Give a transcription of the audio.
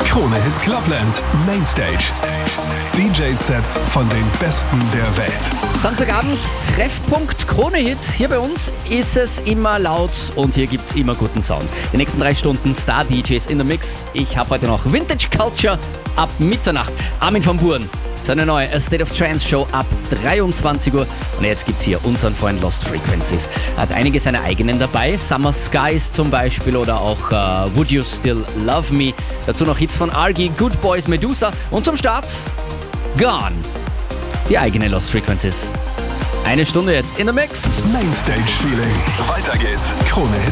Krone Hit Clubland Mainstage. DJ-Sets von den Besten der Welt. Samstagabend, Treffpunkt Krone Hit. Hier bei uns ist es immer laut und hier gibt's immer guten Sound. Die nächsten 3 Stunden Star-DJs in der Mix. Ich habe heute noch Vintage Culture ab Mitternacht. Armin van Buuren, seine neue A State of Trance Show ab 23 Uhr. Und jetzt gibt's hier unseren Freund Lost Frequencies. Hat einige seine eigenen dabei. Summer Skies zum Beispiel oder auch Would You Still Love Me. Dazu noch Hits von Argy, Good Boys, Medusa. Und zum Start Gone. Die eigene Lost Frequencies. 1 Stunde jetzt in der Mix. Mainstage Feeling. Weiter geht's. Krone Hit